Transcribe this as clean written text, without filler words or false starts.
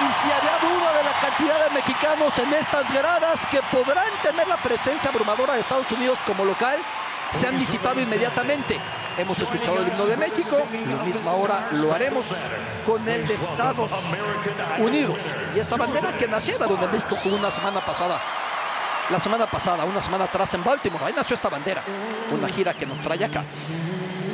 Y si había duda de la cantidad de mexicanos en estas gradas que podrán tener la presencia abrumadora de Estados Unidos como local, se han disipado inmediatamente. Hemos escuchado el himno de México, la misma hora lo haremos con el de Estados Unidos. Y esa bandera que naciera donde México jugó una semana pasada, una semana atrás en Baltimore, ahí nació esta bandera, una gira que nos trae acá.